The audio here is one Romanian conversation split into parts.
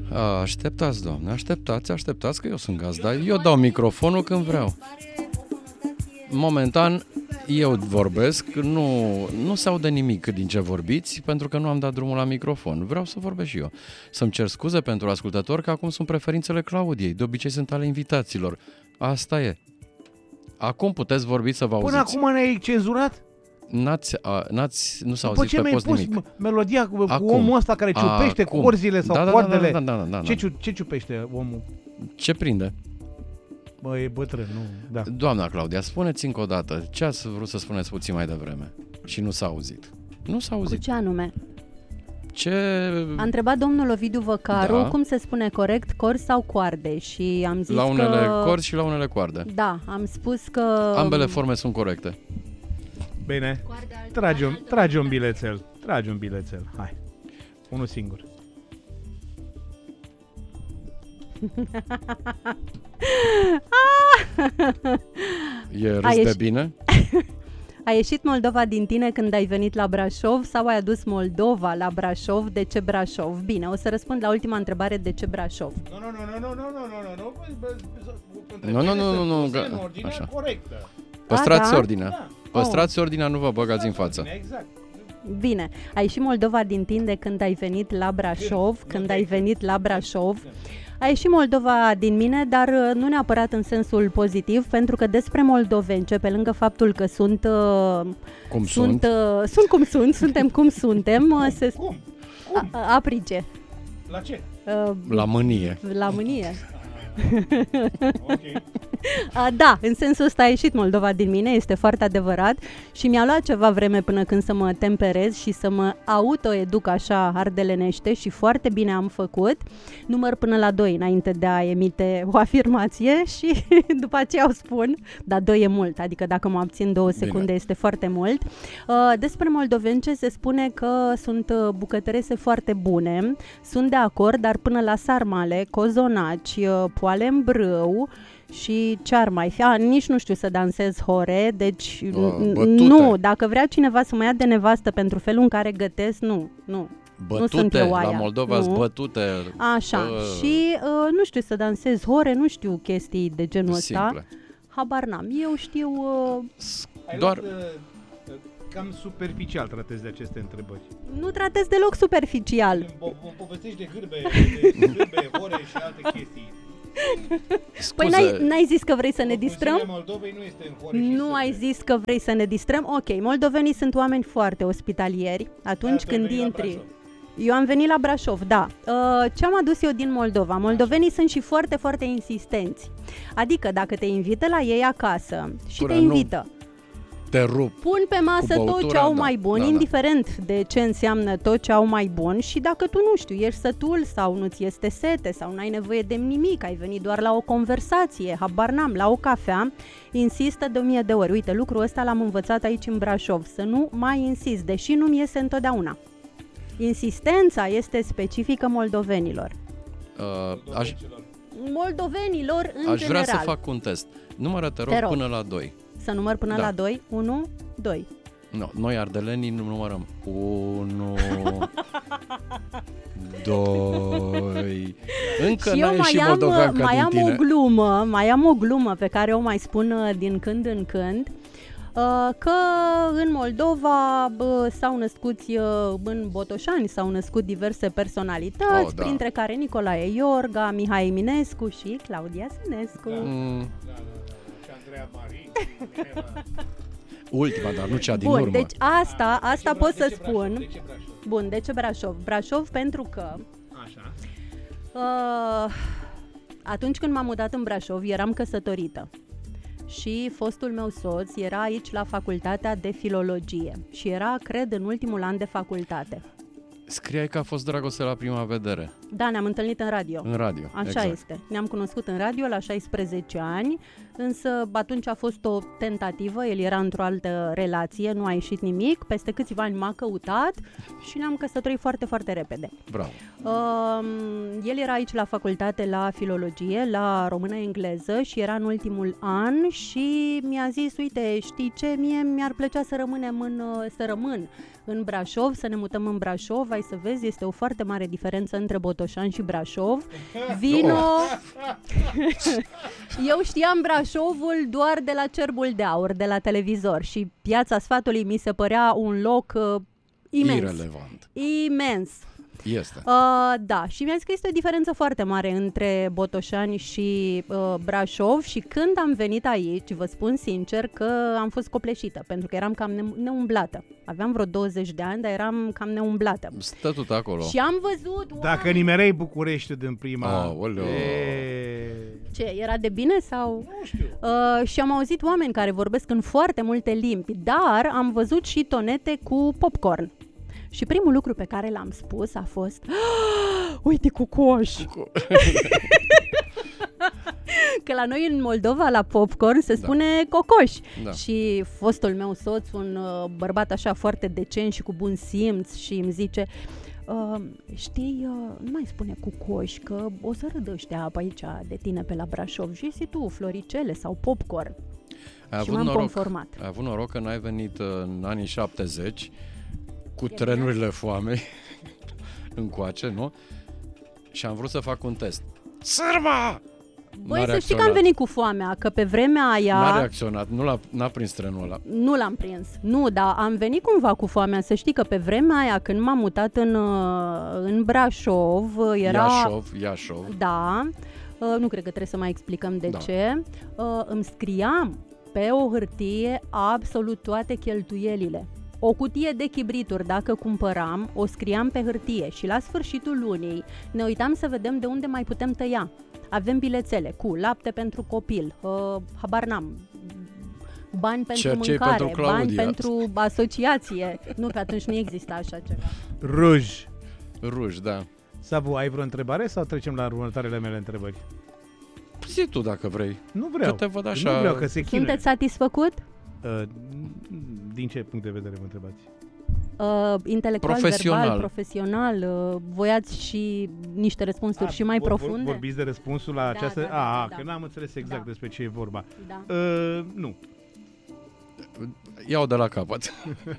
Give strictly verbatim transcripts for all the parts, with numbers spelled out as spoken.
Așteptați, doamne, așteptați, așteptați că eu sunt gazda. Eu dau microfonul când vreau. Momentan eu vorbesc, nu, nu se aude nimic din ce vorbiți, pentru că nu am dat drumul la microfon. Vreau să vorbesc și eu. Să-mi cer scuze pentru ascultători că acum sunt preferințele Claudiei. De obicei sunt ale invitaților. Asta e. Acum puteți vorbi să vă auziți. Până acum ne-ai cenzurat? N-ați, a, n-ați, nu s-a auzit pe post nimic. După ce mi-ai pus melodia cu Acum. omul ăsta care ciupește Acum. corzile sau da, da, coardele. Da, da, da, da, da. Ce, ciu, ce ciupește omul? Ce prinde? Bă, e bătrân, nu? Da. Doamna Claudia, spuneți încă o dată ce ați vrut să spuneți puțin mai devreme și nu s-a auzit. Nu s-a Cu auzit. ce anume? Ce... A întrebat domnul Ovidiu Văcaru Da. cum se spune corect, corzi sau coarde și am zis La unele că... corzi și la unele coarde. Da, am spus că... Ambele forme sunt corecte. Bine, trage un, trage un bilețel. Trage un bilețel, hai. Unul singur. E râs A de ieși- bine? A ieșit Moldova din tine când ai venit la Brașov sau ai adus Moldova la Brașov? De ce Brașov? Bine, o să răspund la ultima întrebare, de ce Brașov? Nu, nu, nu, nu, nu, nu, nu, nu, nu, Nu, nu, nu, nu, nu, nu, ga- în ordine așa. corectă. Păstrați da? ordinea. Da. Păstrați ordinea, nu vă băgați în față. Exact. Bine, a ieșit Moldova din tine când ai venit la Brașov, când ai venit la Brașov. A ieșit Moldova din mine, dar uh, nu neapărat în sensul pozitiv, pentru că despre moldoveni, ce pe lângă faptul că sunt uh, Cum sunt, sunt? uh, sunt cum sunt, suntem cum suntem, uh, se Cum? a- a- aprice. La ce? Uh, La mânie. la mânie. Ok. A, da, în sensul ăsta a ieșit Moldova din mine, este foarte adevărat și mi-a luat ceva vreme până când să mă temperez și să mă autoeduc așa ardelenește și foarte bine am făcut. Număr până la doi înainte de a emite o afirmație și după aceea o spun, dar doi e mult, adică dacă mă abțin două secunde Bine. este foarte mult. Uh, despre moldovence se spune că sunt uh, bucătărese foarte bune, sunt de acord, dar până la sarmale, cozonaci, uh, poale în brâu și ce ar mai fi? A, nici nu știu să dansez hore, deci Uh, n- bătute. nu, dacă vrea cineva să mă ia de nevastă pentru felul în care gătesc, nu, nu. sunt Bătute, eu la aia. Moldova Nu. sunt bătute. Așa, Bă, și uh, nu știu să dansez hore, nu știu chestii de genul ăsta. simple. Habar n-am, eu știu... Uh, Ai Doar... luat, uh, cam superficial tratezi de aceste întrebări. nu tratez deloc superficial. Po- po- povestești de gârbe, de gârbe, ore și alte chestii. Păi Scuze, n-ai, n-ai zis că vrei să ne distrăm? Consiliul Moldovei nu este în hore și Nu ai sârbe. zis că vrei să ne distrăm? Ok, moldovenii sunt oameni foarte ospitalieri. Atunci Da, tu ai când venit la intri... Brașov. Eu am venit la Brașov, da. Uh, ce am adus eu din Moldova? Moldovenii sunt și foarte, foarte insistenți. Adică dacă te invită la ei acasă și Până te nu invită, te rup. pun pe masă Cu tot ce băutura, au da. mai bun, Da, da. indiferent de ce înseamnă tot ce au mai bun și dacă tu, nu știu, ești sătul sau nu-ți este sete sau n-ai nevoie de nimic, ai venit doar la o conversație, habar n-am, la o cafea, insistă de o mie de ori. Uite, lucrul ăsta l-am învățat aici în Brașov, să nu mai insist, deși nu-mi iese întotdeauna. Insistența este specifică moldovenilor. Uh, aș, Moldovenilor în aș vrea general. să fac un test. Numără, te rog, Te rog. până la doi. Să număr până Da. la doi? unu, doi. No, noi ardelenii nu numărăm. unu, doi. Încă Și n-a eu mai ieșit am, moldoveanca mai din am tine. o glumă, mai am o glumă pe care o mai spun uh, din când în când, uh, că în Moldova bă, s-au născut uh, în Botoșani, s-au născut diverse personalități, Oh, da. printre care Nicolae Iorga, Mihai Eminescu și Claudia Sânescu. Mm, Da, da, da. Și Andreea Marin. ultima, dar nu cea din Bun, urmă. deci asta, asta pot să spun. De ce Brașov? Bun, de ce Brașov? Brașov pentru că Așa. Uh, atunci când m-am mutat în Brașov, eram căsătorită și fostul meu soț era aici la facultatea de filologie și era, cred, în ultimul an de facultate. Scriai că a fost dragoste la prima vedere. Da, ne-am întâlnit în radio. În radio. Așa exact. este. Ne-am cunoscut în radio la șaisprezece ani, însă atunci a fost o tentativă, el era într-o altă relație, nu a ieșit nimic, peste câțiva ani m-a căutat și ne-am căsătorit foarte, foarte repede. Bravo. Uh, el era aici la facultate la filologie, la română-engleză și era în ultimul an și mi-a zis, uite, știi ce, mie mi-ar plăcea să rămânem în, să rămân în Brașov, să ne mutăm în Brașov, ai să vezi, este o foarte mare diferență între Botoșani și Brașov. Vino... Eu știam Brașovul doar de la Cerbul de Aur, de la televizor, și Piața Sfatului mi se părea un loc uh, imens. Irelevant. Imens. Este. Uh, da, și mi-a zis că este o diferență foarte mare între Botoșani și uh, Brașov și când am venit aici, vă spun sincer că am fost copleșită, pentru că eram cam ne- neumblată. Aveam vreo douăzeci de ani, dar eram cam neumblată. Stă tot acolo. Și am văzut... Wow! Dacă nimerei București din prima... Aoleu. E... Ce, era de bine sau... Nu știu. Uh, și am auzit oameni care vorbesc în foarte multe limbi, dar am văzut și tonete cu popcorn. Și primul lucru pe care l-am spus a fost: uite, cucoș! Că la noi în Moldova, la popcorn, se spune da. cocoș. Da. Și fostul meu soț, un uh, bărbat așa foarte decent și cu bun simț, și îmi zice: uh, știi, uh, nu mai spune cucoș, că o să râdă ăștia pe aici de tine pe la Brașov. Și zi tu, floricele sau popcorn. Ai și avut m-am noroc, conformat. Ai avut noroc că n-ai venit uh, în anii șaptezeci cu E trenurile foamei încoace, nu? Și am vrut să fac un test. Sârma! Băi, să știi că am venit cu foamea, că pe vremea aia... N-a reacționat, nu l-a, n-a prins trenul ăla. Nu l-am prins, nu, dar am venit cumva cu foamea. Să știi că pe vremea aia, când m-am mutat în, în Brașov, era... Iașov, Iașov. Da, nu cred că trebuie să mai explicăm de da. ce. Îmi scriam pe o hârtie absolut toate cheltuielile. O cutie de chibrituri, dacă cumpăram, o scriam pe hârtie și la sfârșitul lunii ne uitam să vedem de unde mai putem tăia. Avem bilețele cu lapte pentru copil, uh, habar n-am, bani pentru Cercei mâncare, pentru bani pentru asociație. Nu, că atunci nu exista așa ceva. Ruj. Ruj, da. Savu, ai vreo întrebare sau trecem la următoarele mele întrebări? Zi tu dacă vrei. Nu vreau. Că te văd așa... Nu vreau, că se chinuie. Sunteți satisfăcut? Uh, din ce punct de vedere mă întrebați? Uh, intelectual, Profesional. verbal, profesional, uh, voiați și niște răspunsuri A, și mai vor, profunde? Vorbiți de răspunsul la Da, această... da, da, A, da, că da. n-am înțeles exact Da. despre ce e vorba. Da. Uh, nu. Iau de la capăt.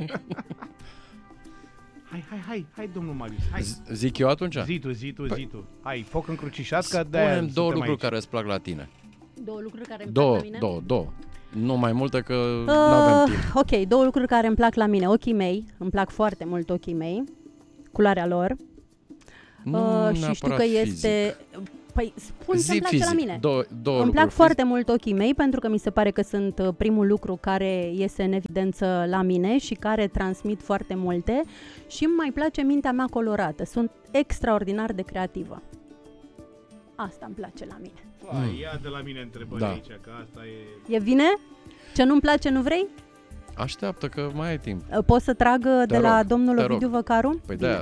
Hai, hai, hai, hai, domnul Marius, hai. Z- zic eu atunci? Zi tu, zi tu, zi tu. Hai, foc încrucișat, că de Spune-mi două lucruri care îți plac la tine. Două lucruri care îmi Două, plac la mine? două, două. Nu mai multe, că Uh, nu avem timp. ok, două lucruri care îmi plac la mine. Ochii mei, îmi plac foarte mult ochii mei, culoarea lor. Nu uh, și știu că fizic. este... Păi spun Zi ce-mi place fizic. la mine. Două, două Îmi plac lucruri foarte mult ochii mei, pentru că mi se pare că sunt uh, primul lucru care iese în evidență la mine și care transmit foarte multe, și îmi mai place mintea mea colorată. Sunt extraordinar de creativă. Asta îmi place la mine. Hai, ia de la mine întrebări Da. aici, că asta e... E bine? Ce nu-mi place nu vrei? Așteaptă că mai ai timp. Uh, Pot să trag uh, de rog, la domnul te Ovidiu rog. Văcaru? Păi Bine. de-aia,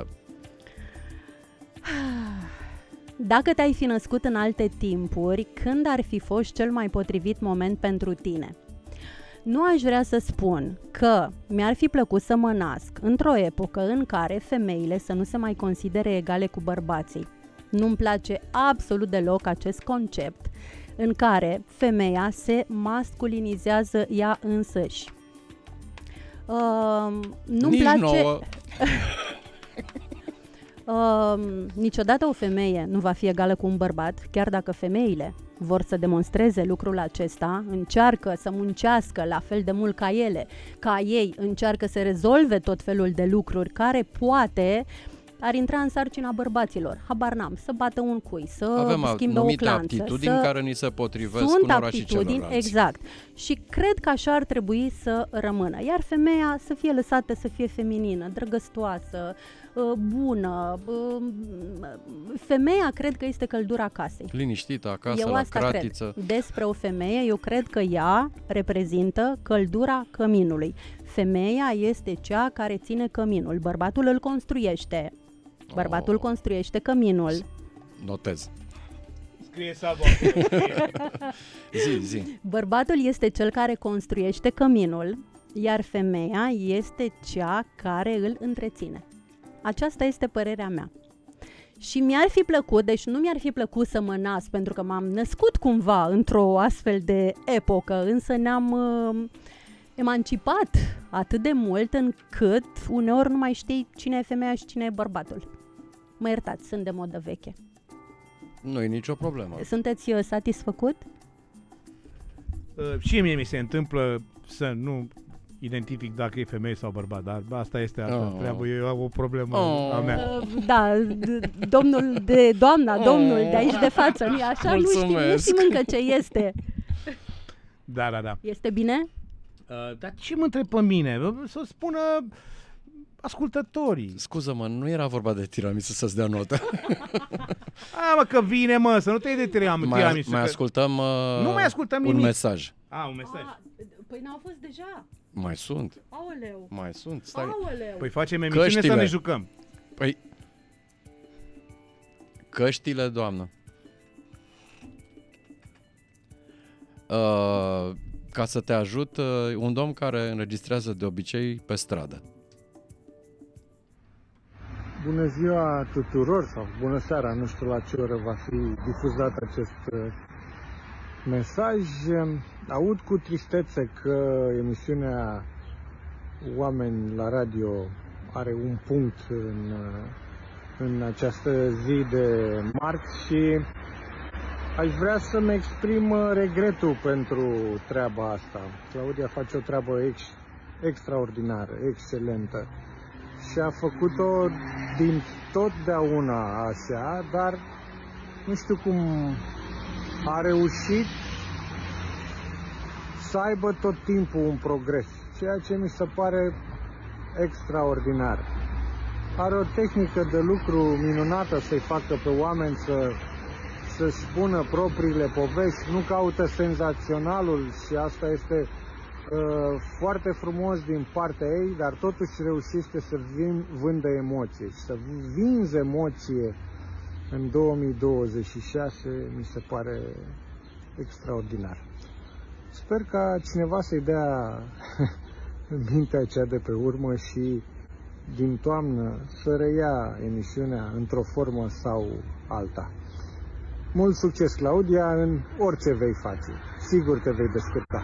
Dacă te-ai fi născut în alte timpuri, când ar fi fost cel mai potrivit moment pentru tine? Nu aș vrea să spun că mi-ar fi plăcut să mă nasc într-o epocă în care femeile să nu se mai considere egale cu bărbații. Nu-mi place absolut deloc acest concept în care femeia se masculinizează ea însăși. Uh, nu-mi nici place... nouă. Uh, niciodată o femeie nu va fi egală cu un bărbat, chiar dacă femeile vor să demonstreze lucrul acesta, încearcă să muncească la fel de mult ca ele, ca ei, încearcă să rezolve tot felul de lucruri care poate ar intra în sarcina bărbaților. Habar n-am, să bată un cui, să Avem schimbe o anumite clanță, aptitudini să... care ni se potrivesc Sunt unora și aptitudini, celorlalți. exact. Și cred că așa ar trebui să rămână. Iar femeia să fie lăsată să fie feminină, drăgăstoasă, bună. Femeia cred că este căldura casei. Liniștită acasă, Eu la asta cratiță. cred. Despre o femeie, eu cred că ea reprezintă căldura căminului. Femeia este cea care ține căminul. Bărbatul îl construiește. Bărbatul Oh. construiește căminul. Notez. Scrie Savo. Zi, zi. Bărbatul este cel care construiește căminul, iar femeia este cea care îl întreține. Aceasta este părerea mea. Și mi-ar fi plăcut, deci nu mi-ar fi plăcut să mă nasc, pentru că m-am născut cumva într-o astfel de epocă, însă ne-am, emancipat atât de mult încât uneori nu mai știi cine e femeia și cine e bărbatul. Mă iertați, sunt de modă veche. Nu e nicio problemă. Sunteți uh, satisfăcut? Uh, și mie mi se întâmplă să nu identific dacă e femeie sau bărbat, dar asta este altă Oh. treabă, e o problemă Oh. a mea. Uh, da, d- domnul de doamna, Oh. domnul de aici de față, nu-i așa? Nu știm, nu Mulțumesc. știm încă ce este. Da, da, da. Este bine? Uh, dar ce mă întreb pe mine? Să spună ascultătorii. Scuză-mă, nu era vorba de tiramisu să-ți dea notă. A, mă, că vine, mă, să nu te iei de tiramisu. mai, tiramisu, mai că- ascultăm, uh, Nu mai ascultăm un nimic. mesaj. A, un mesaj. A, păi n-au fost deja. Mai sunt, Aoleu. mai sunt. Stai. Aoleu. Păi facem emisiune Căștile. să ne jucăm. Păi, căștile, doamnă. Uh, ca să te ajut, uh, un domn care înregistrează de obicei pe stradă. Bună ziua tuturor sau bună seara, nu știu la ce oră va fi difuzat acest uh, mesaj. Aud cu tristețe că emisiunea Oameni la Radio are un punct în, uh, în această zi de marți și aș vrea să-mi exprim uh, regretul pentru treaba asta. Claudia face o treabă ex, extraordinară, excelentă. Și a făcut-o din totdeauna așa, dar nu știu cum a reușit să aibă tot timpul un progres, ceea ce mi se pare extraordinar. Are o tehnică de lucru minunată să-i facă pe oameni să, să spună propriile povești, nu caută senzaționalul și asta este Uh, foarte frumos din partea ei, dar totuși reușește să vin, vândă emoție și să vinzi emoție în două mii douăzeci și șase mi se pare extraordinar. Sper ca cineva să-i dea mintea cea de pe urmă și din toamnă să reia emisiunea într-o formă sau alta. Mult succes, Claudia, în orice vei face. Sigur te vei descurca.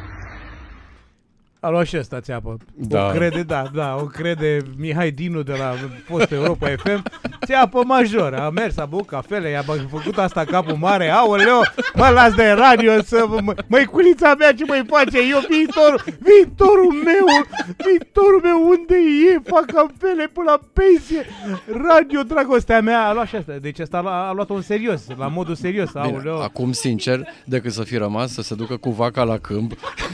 A luat și ăsta țeapă. Da. O crede, da, da, o crede Mihai Dinu de la Post Europa F M. Țeapă major. A mers, a băut cafele, i-a făcut asta capul mare. Aoleo, mă las de radio să... Mă, măiculița mea ce mai face? Eu viitorul, viitorul meu, viitorul meu unde e? Fac cafele până la pensie. Radio, dragostea mea. A luat și asta. Deci asta a, a luat-o în serios, la modul serios. Bine, Aoleo. acum, sincer, decât să fi rămas să se ducă cu vaca la câmp,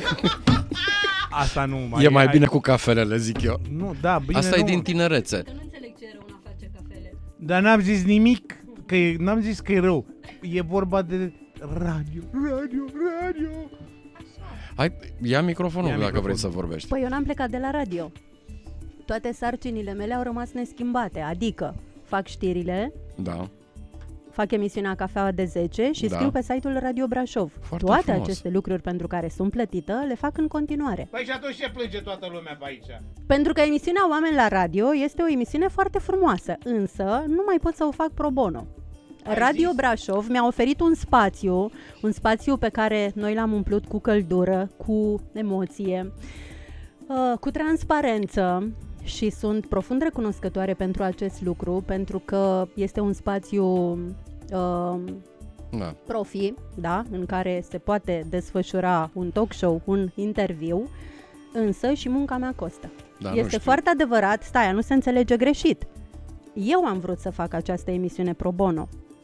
Asta nu mai e mai ai- bine cu cafelele, zic eu. Nu, da, bine, Asta nu. e din tinerețe. Că nu înțeleg ce e rău în a face cafele. Dar n-am zis nimic, că e, n-am zis că e rău. E vorba de radio, radio, radio. Hai, ia microfonul Ia dacă microfonul. vrei să vorbești. Păi eu n-am plecat de la radio. Toate sarcinile mele au rămas neschimbate, adică fac știrile, Da. fac emisiunea Cafeaua de zece și Da. scriu pe site-ul Radio Brașov. Foarte Toate frumos. aceste lucruri pentru care sunt plătită le fac în continuare. Păi și atunci ce plânge toată lumea pe aici? Pentru că emisiunea Oameni la Radio este o emisiune foarte frumoasă, însă nu mai pot să o fac pro bono. Ai Radio zis? Brașov mi-a oferit un spațiu, un spațiu pe care noi l-am umplut cu căldură, cu emoție, uh, cu transparență și sunt profund recunoscătoare pentru acest lucru, pentru că este un spațiu uh, Da. profi, da, în care se poate desfășura un talk show, un interviu, însă și munca mea costă. Da, nu Este știu. foarte adevărat, stai, nu se înțelege greșit. Eu am vrut să fac această emisiune pro bono.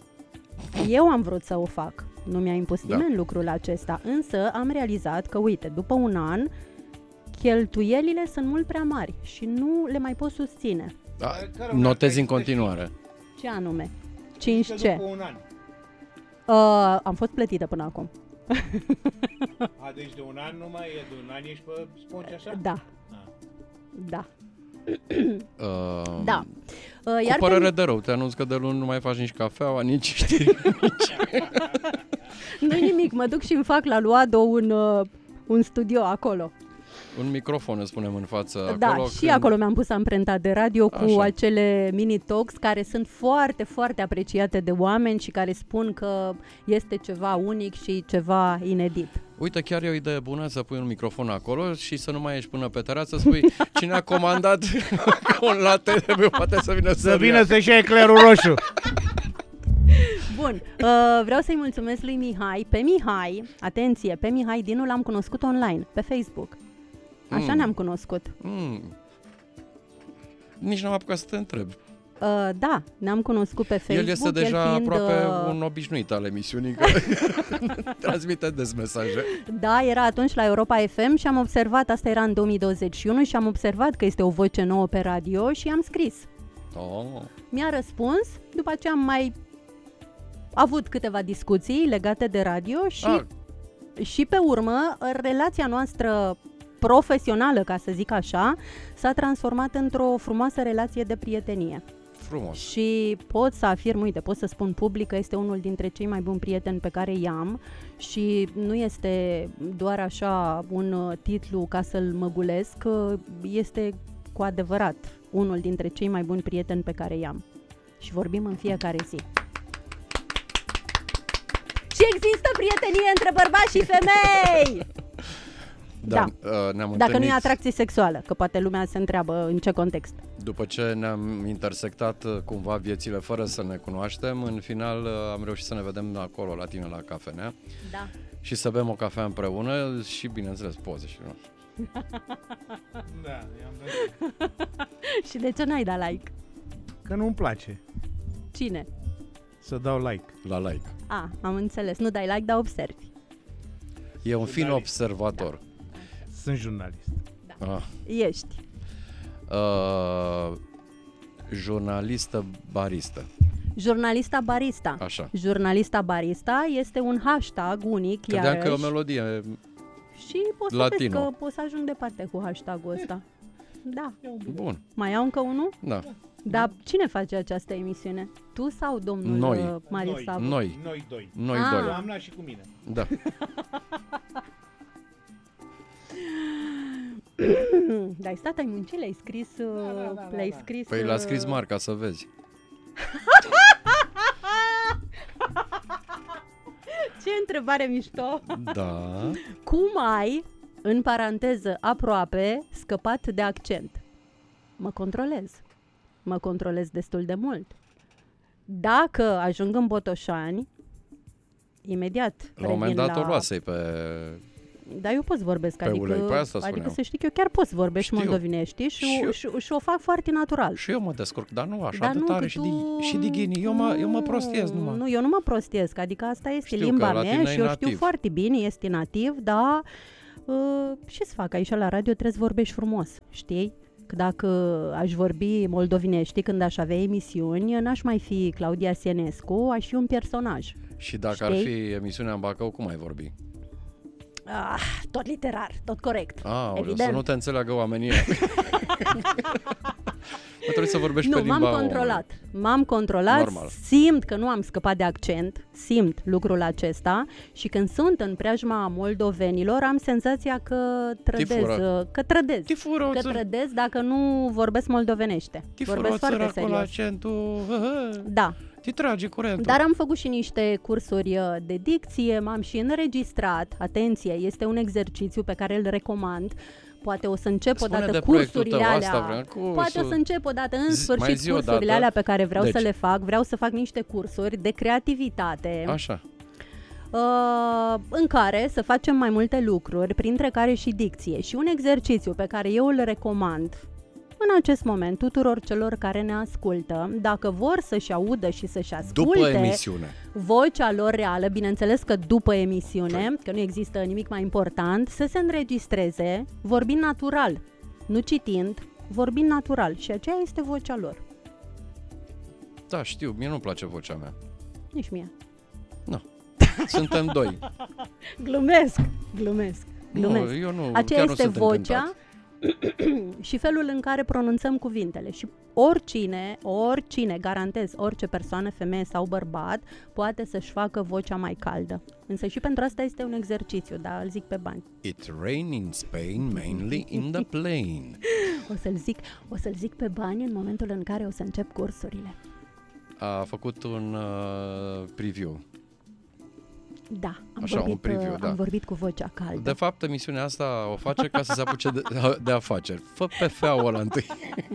Eu am vrut să o fac. Nu mi-a impus Da. nimeni lucrul acesta, însă am realizat că, uite, după un an, cheltuielile sunt mult prea mari și nu le mai pot susține. Da. Care un Notezi an în continuare. Ce anume? cinci Că ce? după un an. Uh, am fost plătită până acum. A, deci de un an nu mai e, de un an ești pe sponge așa? Da. Ah. Da. Uh, Da. Uh, Cu iar părere de rău, te anunț că de luni nu mai faci nici cafeaua, nici știri. Nu nimic, mă duc și îmi fac la Luado un, uh, un studio acolo. Un microfon, îți spunem în față Da, acolo. și când... acolo mi-am pus amprenta de radio cu Așa. acele mini-talks care sunt foarte, foarte apreciate de oameni și care spun că este ceva unic și ceva inedit. Uite, chiar e o idee bună să pui un microfon acolo și să nu mai ieși până pe terasă, să spui cine a comandat un latte, poate să vină să Să vină să-și ia eclerul roșu. Bun, uh, vreau să-i mulțumesc lui Mihai. Pe Mihai, atenție, pe Mihai Dinu l-am cunoscut online, pe Facebook. Așa Mm. ne-am cunoscut. Mm. Nici n-am apucat să te întreb. Uh, da, ne-am cunoscut pe Facebook. El este deja fiind, aproape uh, un obișnuit al emisiunii care transmite des mesaje. Da, era atunci la Europa F M și am observat, asta era în două mii douăzeci și unu, și am observat că este o voce nouă pe radio și am scris. Oh. Mi-a răspuns, după aceea am mai avut câteva discuții legate de radio și, Ah. și pe urmă relația noastră profesională, ca să zic așa, s-a transformat într-o frumoasă relație de prietenie. Frumos. Și pot să afirm, uite, pot să spun public că este unul dintre cei mai buni prieteni pe care i-am și nu este doar așa un uh, titlu ca să-l măgulesc, uh, este cu adevărat unul dintre cei mai buni prieteni pe care i-am. Și vorbim în fiecare zi. Și există prietenie între bărbați și femei! Da, uh, ne-am Dacă nu e întâlnit atracție sexuală, că poate lumea se întreabă în ce context. după ce ne-am intersectat uh, cumva viețile fără să ne cunoaștem. În final uh, am reușit să ne vedem acolo la tine la cafenea Da. și să bem o cafea împreună și, bineînțeles, poze și nu. Da, i-am dat. Și de ce n-ai dat like? Că nu-mi place Cine? să dau like. La like. A, am înțeles. Nu dai like, dar observi. E un fin Jurnalist. observator. Sunt jurnalist. Ah. Ești. Uh, jurnalistă baristă. Jurnalista barista. Așa. Jurnalista barista este un hashtag unic, Credeam iarăși. că e o melodie. Și poți să Latino. vezi că poți să ajung departe cu hashtagul ăsta. Da. Bun, Mai au încă unul? da. Dar cine face această emisiune? Tu sau domnul Noi. uh, Marius Savu? Noi. Noi doi. Noi Ah. doi. Doamna și cu mine. Da. Dar ai stat, ai muncit, le-ai scris, uh, Da, da, da, le-ai da. scris... Păi l-a uh, scris Marca, să vezi. Ce întrebare mișto! Da. Cum ai, în paranteză, aproape, scăpat de accent? Mă controlez. Mă controlez destul de mult. Dacă ajung în Botoșani, imediat La un moment revin dat o la... luasei pe... Dar eu pot să vorbesc, Pe adică, ulei, pe asta adică spuneam. să știi că eu chiar pot să vorbesc Știu. moldovinești și, Și eu. și, și o fac foarte natural. Și eu mă descurc, dar nu așa Dar de nu, tare că și, tu... di, și dighini. Eu mă, eu mă prostiez numai. Nu, eu nu mă prostiesc, adică asta este Știu limba că la mea tine și e eu știu nativ. foarte bine, este nativ, dar uh, ce să fac aici la radio, trebuie să vorbești frumos, știi? Că dacă aș vorbi moldovinești când aș avea emisiuni, n-aș mai fi Claudia Sienescu, aș fi un personaj. Și dacă Știi? ar fi emisiunea în Bacău, cum ai vorbi? Ah, tot literar, tot corect. Ah, Evident. să nu te înțeleagă oamenii. Mă trebuie să vorbești Nu, pe limba m-am controlat. M-am controlat, Normal. simt că nu am scăpat de accent, simt lucrul acesta și când sunt în preajma moldovenilor am senzația că trădez, fură. că trădez. Ti fură o Că țără, trădez dacă nu vorbesc moldovenește. ti fură Vorbesc o foarte țără acolo serios. accentul, hă, hă, Da, ti trage curentul. dar am făcut și niște cursuri uh, de dicție, m-am și înregistrat. Atenție, este un exercițiu pe care îl recomand. Poate o să încep Spune odată de proiectul cursurile tău, alea. asta vreau, cursul. Poate o să încep odată în Zi- mai sfârșit zi o cursurile dată. alea pe care vreau Deci. să le fac. Vreau să fac niște cursuri de creativitate. Așa. Uh, în care să facem mai multe lucruri, printre care și dicție. Și un exercițiu pe care eu îl recomand în acest moment tuturor celor care ne ascultă, dacă vor să-și audă și să-și asculte După emisiune. vocea lor reală, bineînțeles că după emisiune, că nu există nimic mai important, să se înregistreze vorbind natural, nu citind, vorbind natural. Și aceea este vocea lor. Da, știu, mie nu-mi place vocea mea. Nici mie. Suntem doi. Glumesc, glumesc, glumesc. Nu, eu nu, Aceea chiar nu este sunt vocea încântat. și felul în care pronunțăm cuvintele. Și oricine, oricine, garantez, orice persoană, femeie sau bărbat, poate să-și facă vocea mai caldă. Însă și pentru asta este un exercițiu, dar îl zic pe bani. It rain in Spain, mainly in the plain. O să-l zic, o să-l zic pe bani în momentul în care o să încep cursurile. A făcut un uh, preview. Da, am, Așa, vorbit, un preview, am da. vorbit cu vocea caldă. De fapt, emisiunea asta o face ca să se apuce de, de afaceri. Fă pe feaua ăla întâi.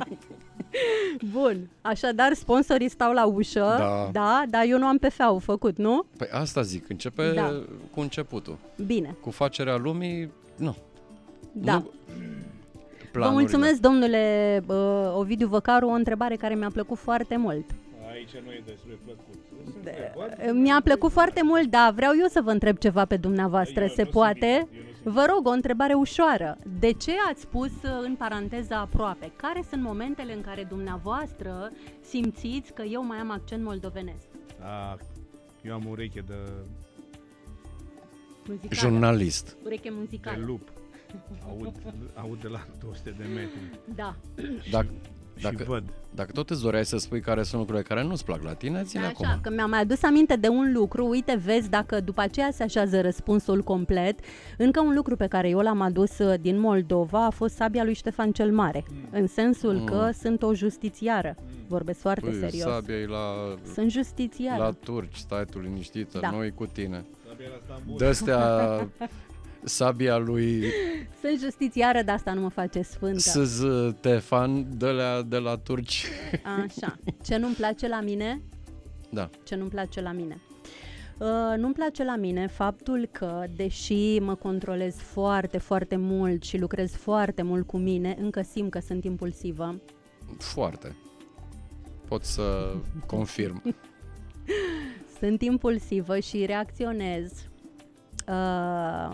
Bun, așadar sponsorii stau la ușă, Da. da, dar eu nu am P F-ul făcut, nu? Păi asta zic, începe Da. cu începutul. Bine, Cu facerea lumii, nu. da. Nu, Vă planurile. mulțumesc, domnule uh, Ovidiu Văcaru, o întrebare care mi-a plăcut foarte mult. Aici nu e destul de plăcut. Mi-a plăcut foarte mult, dar vreau eu să vă întreb ceva pe dumneavoastră, se poate? Vă rog, o întrebare ușoară. De ce ați pus uh, în paranteză aproape? Care sunt momentele în care dumneavoastră simțiți că eu mai am accent moldovenesc? A, eu am ureche de, Muzicală. Jurnalist. Ureche de muzicală. lup. Aud, aud de la două sute de metri. Da. Dacă, Și dacă, văd. dacă tot îți doreai să spui care sunt lucrurile care nu-ți plac la tine, ține Da, acum. așa, că mi-am mai adus aminte de un lucru, uite, vezi, dacă după aceea se așează răspunsul complet, încă un lucru pe care eu l-am adus uh, din Moldova a fost sabia lui Ștefan cel Mare, mm. în sensul mm. că sunt o justițiară, vorbesc foarte Păi, serios. sabia e la, Sunt justițiară. la turci, stai tu liniștită, Da. noi cu tine. Sabia la Stambul. De-astea sabia lui Sunt justițiară, dar asta nu mă face sfântă. Stefan de la, de la turci. Așa. Ce nu-mi place la mine? Da. Ce nu-mi place la mine? Uh, nu-mi place la mine faptul că, deși mă controlez foarte, foarte mult și lucrez foarte mult cu mine, încă simt că sunt impulsivă. Foarte. Pot să confirm. Sunt impulsivă și reacționez uh,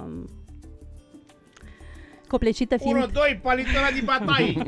copleșită fiind... unu, doi, palitura din bataie!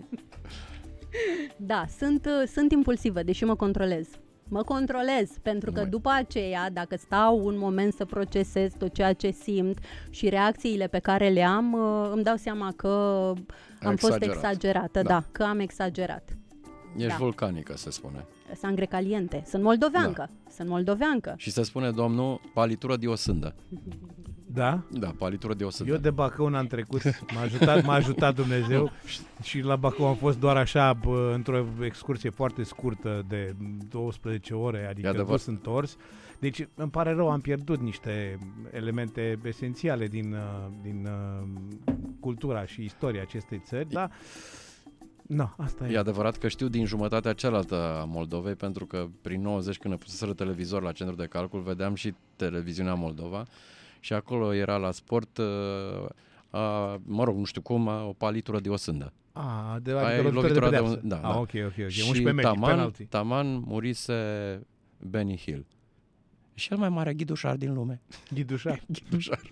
Da, sunt, uh, sunt impulsivă, deși mă controlez. Mă controlez, pentru că Măi. după aceea, dacă stau un moment să procesez tot ceea ce simt și reacțiile pe care le am, uh, îmi dau seama că am fost Exagerat. exagerată, da. Da. da, că am exagerat. Ești Da. vulcanică, se spune. Sangre caliente. Sunt moldoveancă. Da. Sunt moldoveancă. Și se spune, domnul, palitură de osândă. Da? Da, palitură de osândă. Eu de Bacău n-am trecut, m-a ajutat, m-a ajutat Dumnezeu și la Bacău am fost doar așa bă, într-o excursie foarte scurtă de douăsprezece ore, adică adevăr. dus întors. Deci îmi pare rău, am pierdut niște elemente esențiale din, uh, din uh, cultura și istoria acestei țări, dar no, asta e. E adevărat că știu din jumătatea cealaltă a Moldovei, pentru că prin nouăzeci, când ne puseseră televizor la centru de calcul, vedeam și televiziunea Moldova și acolo era la sport, uh, uh, mă rog, nu știu cum, uh, o palitură de osândă. A, de Aia e adică lovitură de lovitura de pedeapsă. un- da, A, da. ok, ok, ok. Și unsprezece metri, taman, penalti. taman murise Benny Hill. Cel mai mare ghidușar din lume. Ghidușar. Ghidușar.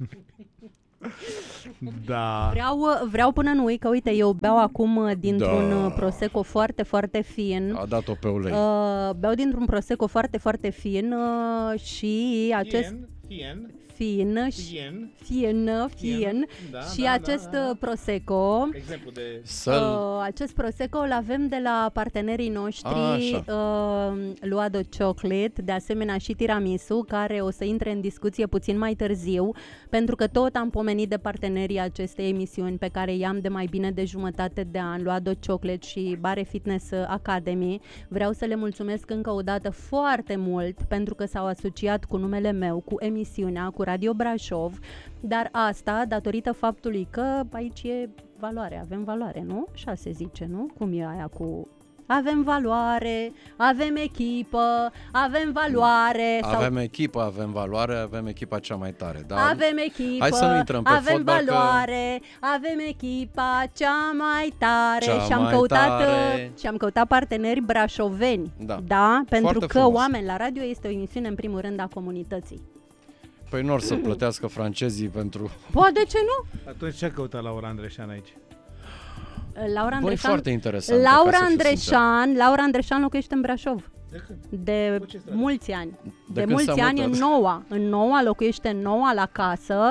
Da. Vreau, vreau până nu uit că, uite, eu beau acum uh, dintr-un Da. uh, prosecco foarte, foarte fin. A dat-o pe ulei. Uh, beau dintr-un prosecco foarte, foarte fin uh, și acest Fien, fin, și- fien, fin, fin da, și da, acest da, da. uh, prosecco, exemplu de... Să-l... uh, acest prosecco îl avem de la partenerii noștri, Așa. uh, Luado Chocolate, de asemenea și tiramisu, care o să intre în discuție puțin mai târziu, pentru că tot am pomenit de partenerii acestei emisiuni pe care i-am de mai bine de jumătate de an, Luado Chocolate și Bare Fitness Academy. Vreau să le mulțumesc încă o dată foarte mult pentru că s-au asociat cu numele meu, cu emisiunea, cu Radio Brașov, dar asta datorită faptului că aici e valoare, avem valoare, nu? Așa se zice, nu? Cum e aia cu... Avem valoare, avem echipă, avem valoare. Avem sau... echipă, avem valoare, avem echipa cea mai tare. Dar Avem echipă, hai să nu intrăm pe avem fotbal, că- valoare, avem echipa cea mai tare Cea și am mai căutat tare. și am căutat parteneri brașoveni. Da. Da, pentru Foarte că frumos. Oameni la Radio este o emisiune în primul rând a comunității. Păi nu or să plătească francezii pentru... Poate de ce nu? Atunci ce a căutat Laura Andreșan aici? Laura Băi, Andreșan. foarte interesant. Laura Andreșan, Laura Andreșan locuiește în Brașov. De când? De ce stradă? mulți ani. De, când mulți s-a ani în mutat. Noua. În Noua locuiește în Noua la casă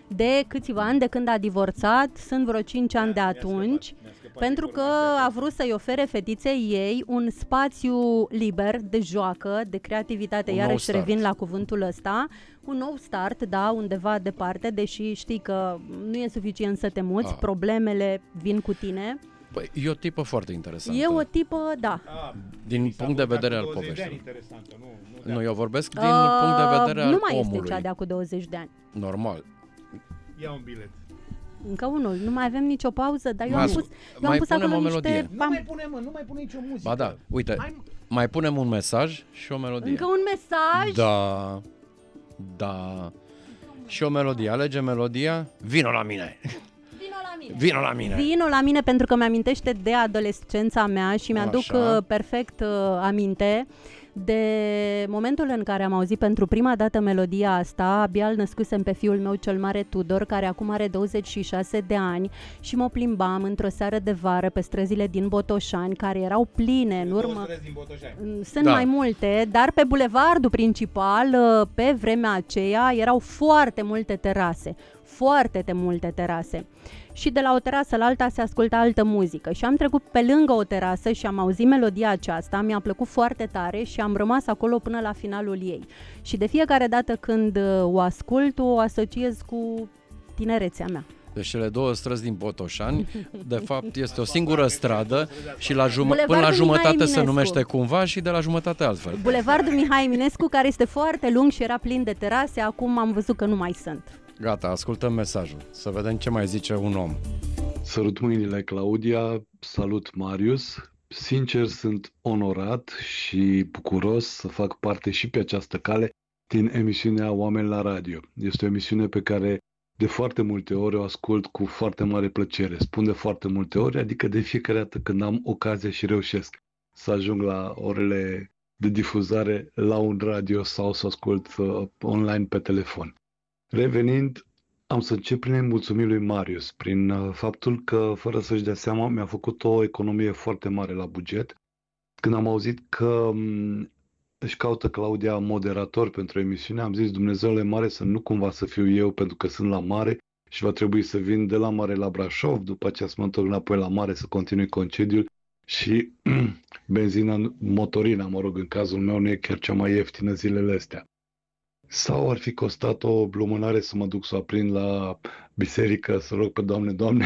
de câțiva ani de când a divorțat, sunt vreo cinci ani de atunci, pentru că a vrut să-i ofere fetiței ei un spațiu liber de joacă, de creativitate, Un iarăși nou revin start. la cuvântul ăsta, un nou start, da, undeva departe, deși știi că nu e suficient să te muți, Ah. problemele vin cu tine. Păi, e o tipă foarte interesantă. E o tipă, da. Din punct de vedere al douăzeci de poveștii. ani interesantă, nu, nu, Nu, eu vorbesc din Uh, punct de vedere al nu mai omului. este cea de-a cu douăzeci de ani. Normal. Ia un bilet. Încă unul, nu mai avem nicio pauză, dar eu Mai am ascult- pus, eu am mai pus punem acolo o niște... melodie. Nu mai pune, mă, nu mai pune nicio muzică. Ba da, uite, Hai, mai punem un mesaj și o melodie. Încă un mesaj? Da, da. Și o melodie. Alege melodia. Vino la mine. Vino la mine. Vino la mine. Vino la mine pentru că mi-amintește de adolescența mea și mi-aduc Așa. uh, perfect uh, aminte de momentul în care am auzit pentru prima dată melodia asta. Abia îl născusem pe fiul meu cel mare Tudor, care acum are douăzeci și șase de ani, și mă plimbam într-o seară de vară pe străzile din Botoșani, care erau pline în urmă. din Botoșani. Sunt Da. mai multe, dar pe bulevardul principal, pe vremea aceea, erau foarte multe terase, foarte te- multe terase. Și de la o terasă la alta se asculta altă muzică. Și am trecut pe lângă o terasă și am auzit melodia aceasta, mi-a plăcut foarte tare și am rămas acolo până la finalul ei. Și de fiecare dată când uh, o ascult, o asociez cu tinerețea mea. Deci cele două străzi din Botoșani, de fapt este o singură stradă și la jumă- Bulevardul până la Mihai jumătate se Eminescu. numește cumva și de la jumătate altfel. Bulevardul Mihai Eminescu, care este foarte lung și era plin de terase, acum am văzut că nu mai sunt. Gata, ascultăm mesajul. Să vedem ce mai zice un om. Sărut mâinile, Claudia, salut, Marius. Sincer, sunt onorat și bucuros să fac parte și pe această cale din emisiunea Oameni la Radio. Este o emisiune pe care de foarte multe ori o ascult cu foarte mare plăcere. Spun de foarte multe ori, adică de fiecare dată când am ocazia și reușesc să ajung la orele de difuzare la un radio sau să ascult uh, online pe telefon. Revenind, am să încep prin a-i mulțumi lui Marius, prin uh, faptul că, fără să-și dea seama, mi-a făcut o economie foarte mare la buget. Când am auzit că m, își caută Claudia moderator pentru emisiune, am zis, Dumnezeule mare, să nu cumva să fiu eu, pentru că sunt la mare și va trebui să vin de la mare la Brașov, după aceea să mă întorc înapoi la mare să continui concediul și benzina, motorina, mă rog, în cazul meu, nu e chiar cea mai ieftină zilele astea. Sau ar fi costat o lumânare să mă duc să o aprind la biserică, să rog pe Doamne, Doamne.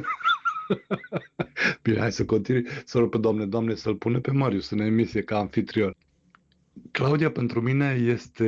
Bine, hai să continui. Să rog pe Doamne, Doamne să-l pune pe Marius în emisie ca anfitrion. Claudia pentru mine este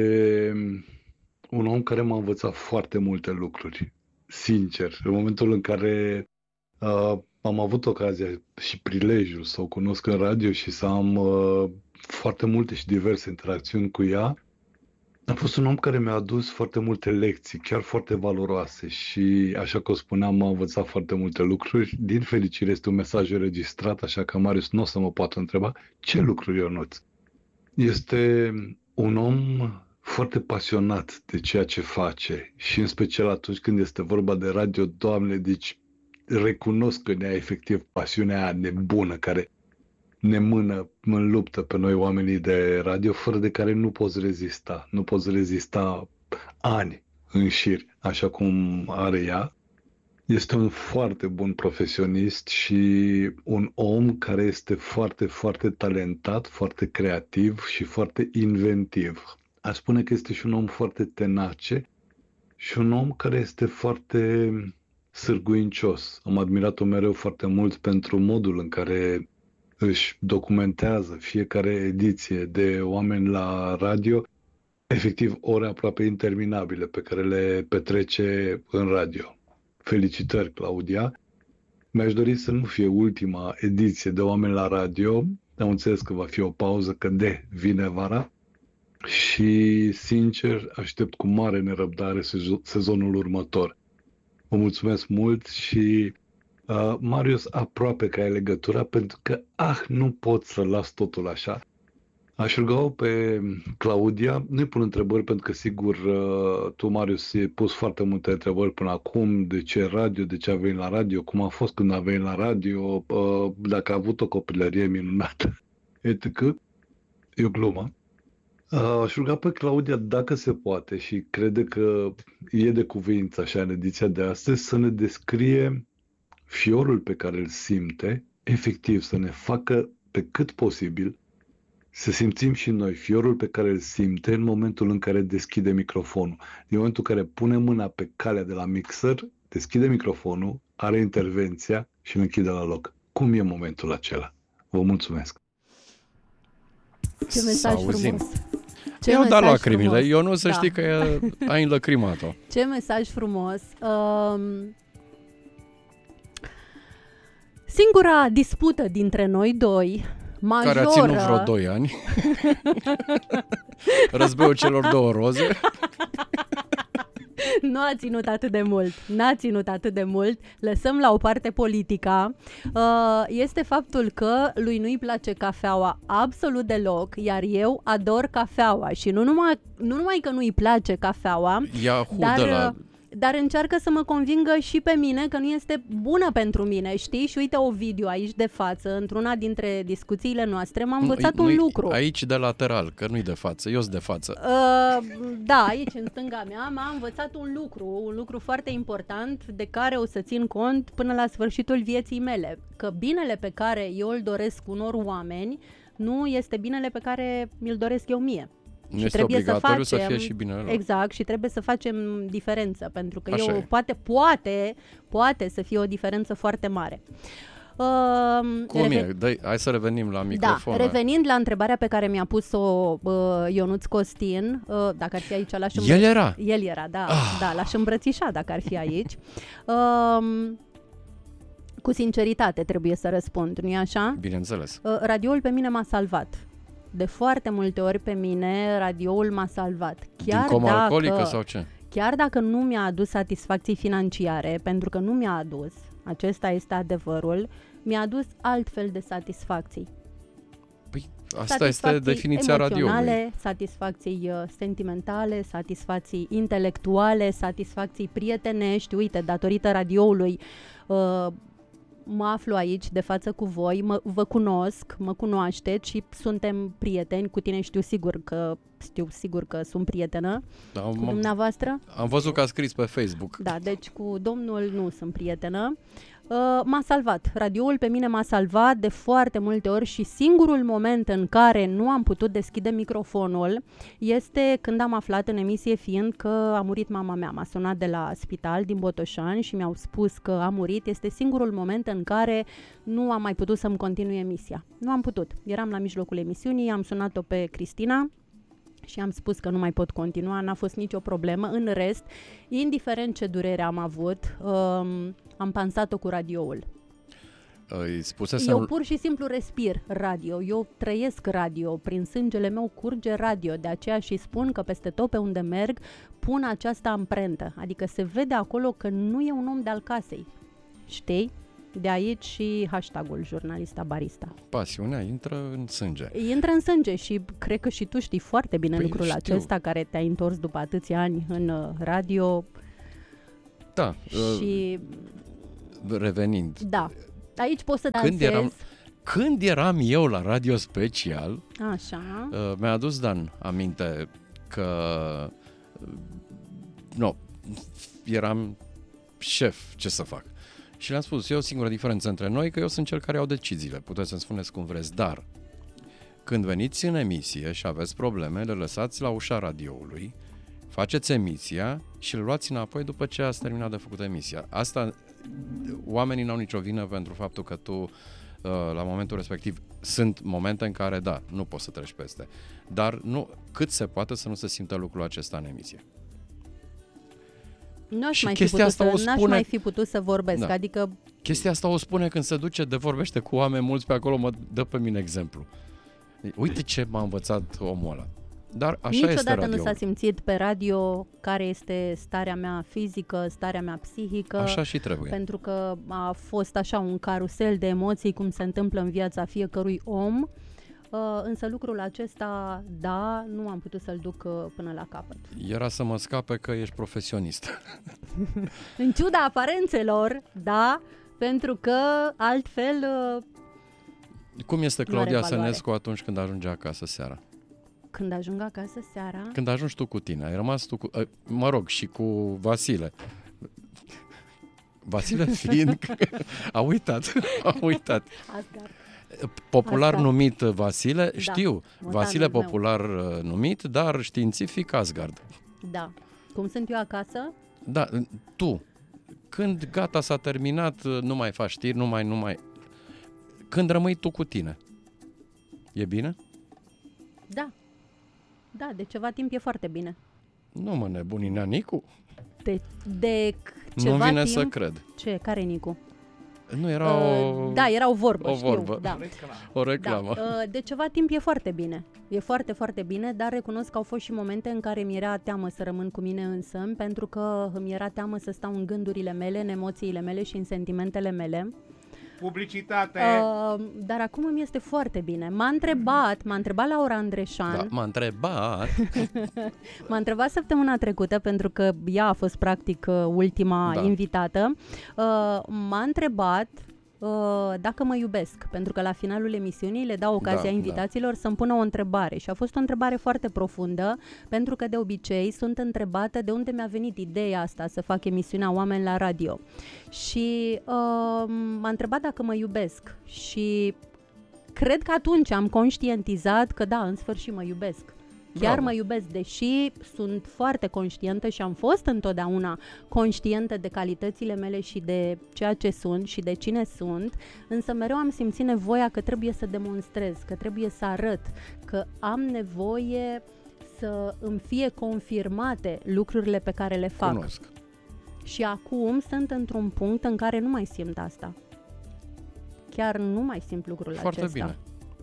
un om care m-a învățat foarte multe lucruri. Sincer, în momentul în care uh, am avut ocazia și prilejul să o cunosc în radio și să am uh, foarte multe și diverse interacțiuni cu ea, a fost un om care mi-a adus foarte multe lecții, chiar foarte valoroase și, așa cum spuneam, m-a învățat foarte multe lucruri. Din fericire este un mesaj înregistrat, așa că Marius nu o să mă poată întreba ce lucruri, Ionuț. Este un om foarte pasionat de ceea ce face și în special atunci când este vorba de radio, Doamne, deci recunosc că ne-a efectiv pasiunea aia nebună care ne mână în luptă pe noi oamenii de radio, fără de care nu poți rezista. Nu poți rezista ani în șir, așa cum are ea. Este un foarte bun profesionist și un om care este foarte, foarte talentat, foarte creativ și foarte inventiv. Aș spune că este și un om foarte tenace și un om care este foarte sârguincios. Am admirat-o mereu foarte mult pentru modul în care își documentează fiecare ediție de Oameni la Radio, efectiv ore aproape interminabile pe care le petrece în radio. Felicitări, Claudia! Mi-aș dori să nu fie ultima ediție de Oameni la Radio, am înțeles că va fi o pauză, că de vine vara și, sincer, aștept cu mare nerăbdare sezonul următor. Vă mulțumesc mult și Uh, Marius, aproape că ai legătura, pentru că, ah, nu pot să las totul așa. Aș ruga-o pe Claudia, nu-i pun întrebări, pentru că, sigur, uh, tu, Marius, ai pus foarte multe întrebări până acum, de ce radio, de ce a venit la radio, cum a fost când a venit la radio, uh, dacă a avut o copilărie minunată, et cetera. E o glumă. Aș ruga pe Claudia, dacă se poate și crede că e de cuvință așa în ediția de astăzi, să ne descrie fiorul pe care îl simte, efectiv să ne facă pe cât posibil să simțim și noi fiorul pe care îl simte în momentul în care deschide microfonul. Din momentul în care pune mâna pe calea de la mixer, deschide microfonul, are intervenția și îl închide la loc. Cum e momentul acela? Vă mulțumesc! Ce mesaj frumos! Ce Eu da lacrimile, frumos. eu nu să Da. știi că ai înlăcrimat-o. Ce mesaj frumos! Um, singura dispută dintre noi doi, majoră... Care a ținut vreo doi ani. Războiul celor două roze. Nu a ținut atât de mult, n-a ținut atât de mult, lăsăm la o parte politica, uh, este faptul că lui nu-i place cafeaua absolut deloc, iar eu ador cafeaua și nu numai, nu numai că nu-i place cafeaua, Ia hudă dar, la... dar încearcă să mă convingă și pe mine că nu este bună pentru mine, știi? Și uite Ovidiu aici de față, într-una dintre discuțiile noastre, m-a învățat Nu, un nu-i lucru. Aici de lateral, că nu-i de față, eu sunt de față. Uh, da, aici în stânga mea m-a învățat un lucru, un lucru foarte important de care o să țin cont până la sfârșitul vieții mele, că binele pe care eu îl doresc unor oameni nu este binele pe care mi-l doresc eu mie. Nu Și este trebuie obligatoriu să, facem, să fie și binele lor. Exact, și trebuie să facem diferență, pentru că Așa eu e. poate, poate, poate să fie o diferență foarte mare. Uh, Cum reven- e? Dă, hai să revenim la microfon. Da, revenind la întrebarea pe care mi-a pus-o uh, Ionuț Costin, uh, dacă ar fi aici, l-aș El era? El era, da, Ah. da, l-aș îmbrățișa dacă ar fi aici. Uh, cu sinceritate trebuie să răspund, nu-i așa? Bineînțeles. Uh, radioul pe mine m-a salvat. De foarte multe ori pe mine radioul m-a salvat. Chiar Din coma dacă, alcoolică sau ce? Chiar dacă nu mi-a adus satisfacții financiare, pentru că nu mi-a adus, acesta este adevărul, mi-a adus altfel de satisfacții. Păi asta este definiția radioului. emoționale, satisfacții uh, sentimentale, satisfacții intelectuale, satisfacții prietenești. Uite, datorită radioului uh, mă aflu aici de față cu voi, mă, vă cunosc, mă cunoașteți și suntem prieteni. Cu tine știu sigur că știu sigur că sunt prietenă. Da, Cu am, dumneavoastră? am văzut că a scris pe Facebook. Da, deci cu domnul nu sunt prietenă. Uh, m-a salvat. Radioul pe mine m-a salvat de foarte multe ori și singurul moment în care nu am putut deschide microfonul este când am aflat în emisie fiind că a murit mama mea. M-a sunat de la spital din Botoșani și mi-au spus că a murit. Este singurul moment în care nu am mai putut să-mi continui emisia. Nu am putut. Eram la mijlocul emisiunii, am sunat-o pe Cristina și am spus că nu mai pot continua, n-a fost nicio problemă. În rest, indiferent ce durere am avut, um, am pansat-o cu radioul. Îi spusesem... Eu pur și simplu respir radio, eu trăiesc radio, prin sângele meu curge radio, de aceea și spun că peste tot pe unde merg pun această amprentă, adică se vede acolo că nu e un om de-al casei, știi? De aici și hashtagul jurnalista barista. Pasiunea intră în sânge. Intră în sânge și cred că și tu știi foarte bine Păi lucrul știu. acesta care te-a întors după atâția ani în uh, radio Da, și uh, revenind. da, aici poți să Când dansezi. eram, când eram eu la Radio Special, Așa. uh, mi-a adus Dan aminte că uh, nu, eram șef, ce să fac? Și le-am spus, e o singură diferență între noi, că eu sunt cel care iau deciziile, puteți să-mi spuneți cum vreți, dar când veniți în emisie și aveți probleme, le lăsați la ușa radioului, faceți emisia și le luați înapoi după ce ați terminat de făcut emisia. Asta, oamenii n-au nicio vină pentru faptul că tu, la momentul respectiv, sunt momente în care, da, nu poți să treci peste, dar nu, cât se poate să nu se simtă lucrul acesta în emisie. Nu aș Și mai, fi chestia putut asta o să, n-aș spune- mai fi putut să vorbesc, Da. adică Chestia asta o spune când se duce de vorbește cu oameni mulți pe acolo, mă dă pe mine exemplu. Uite ce m-a învățat omul ăla. Dar așa este niciodată radio. nu s-a simțit pe radio care este starea mea fizică, starea mea psihică. Așa și trebuie. Pentru că a fost așa un carusel de emoții cum se întâmplă în viața fiecărui om, uh, însă lucrul acesta, da, nu am putut să-l duc uh, până la capăt. Era să mă scape că ești profesionist. În ciuda aparențelor, da, pentru că altfel uh, Cum este Nu are Claudia valoare. Sănescu atunci când ajunge acasă seara? Când ajung acasă seara... Când ajungi tu cu tine, ai rămas tu cu... Mă rog, și cu Vasile. Vasile fiind... A uitat, a uitat. Asgard. Popular Asgard. numit Vasile, Da, știu, motanul Vasile meu. popular uh, numit, dar științific Asgard. Da. Cum sunt eu acasă? Da, tu, când gata s-a terminat, uh, nu mai faci știri, nu mai, nu mai... Când rămâi tu cu tine, e bine? Da. Da, de ceva timp e foarte bine. Nu mă nebuni, Nicu? De, de ceva Nu vine timp... să cred. Ce? Care, Nicu? Nu era o... Uh, da, era o vorbă, o știu. vorbă. Da. O reclamă. Da. Uh, de ceva timp e foarte bine. E foarte, foarte bine, dar recunosc că au fost și momente în care mi era teamă să rămân cu mine însămi, pentru că îmi era teamă să stau în gândurile mele, în emoțiile mele și în sentimentele mele. Publicitate! Uh, dar acum îmi este foarte bine. M-a întrebat, m-a întrebat Laura Andreșan, Da, m-a întrebat. m-a întrebat săptămâna trecută, pentru că ea a fost practic uh, ultima Da. invitată, uh, m-a întrebat uh, dacă mă iubesc, pentru că la finalul emisiunii le dau ocazia Da, invitaților să-mi pună o întrebare și a fost o întrebare foarte profundă, pentru că de obicei sunt întrebată de unde mi-a venit ideea asta să fac emisiunea Oameni la Radio. Și uh, m-a întrebat dacă mă iubesc și cred că atunci am conștientizat că da, în sfârșit mă iubesc. Chiar Bravo. mă iubesc, deși sunt foarte conștientă și am fost întotdeauna conștientă de calitățile mele și de ceea ce sunt și de cine sunt, însă mereu am simțit nevoia că trebuie să demonstrez, că trebuie să arăt, că am nevoie să îmi fie confirmate lucrurile pe care le fac. Cunosc. Și acum sunt într-un punct în care nu mai simt asta. Chiar nu mai simt lucrul Foarte acesta. bine.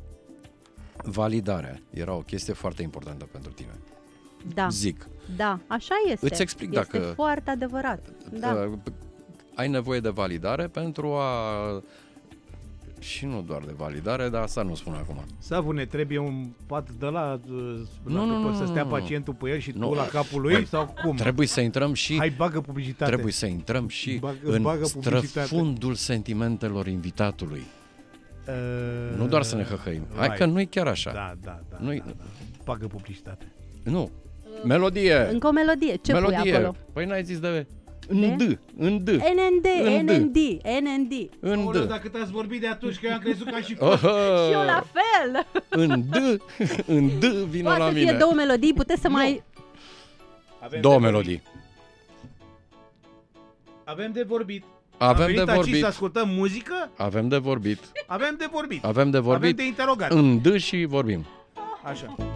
Validarea era o chestie foarte importantă pentru tine. Da, Zic. da, așa este. Îți explic este dacă- foarte adevărat. Da. Uh, ai nevoie de validare pentru a... Și nu doar de validare, dar asta nu spun acum. Savu, ne trebuie un pat de la, uh, Nu, nu, nu, să stea nu, nu. pacientul pe el și Nu. tu la capul lui sau cum? Trebuie să intrăm și... Hai, bagă publicitate. Trebuie să intrăm și Bagă- în bagă publicitate. străfundul sentimentelor invitatului. Uh, Nu doar să ne hăhăim. Hai right. că nu-i chiar așa. Da, da, da. Nu-i- da, da. Bagă publicitate. Nu. Melodie. Încă o melodie. Ce Melodie. pui acolo? Păi n-ai zis de... În D. În D. N N D, În D. N N D, N N D. În Aoleu, D. dacă t-ați vorbit de atunci, că eu am crezut ca și Oh, Și eu la fel. În D. În D vină Poate la să mine. fie două melodii, puteți să mai... Avem Două de melodii. vorbit. Avem de vorbit. Avem Am venit de aici vorbit. să ascultăm muzică, Avem de vorbit. avem de vorbit. Avem de Avem vorbit. de interogat. În D și vorbim. Așa.